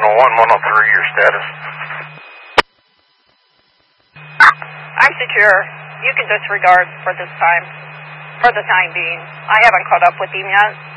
103, your status. I'm secure. You can disregard for the time being. I haven't caught up with him yet.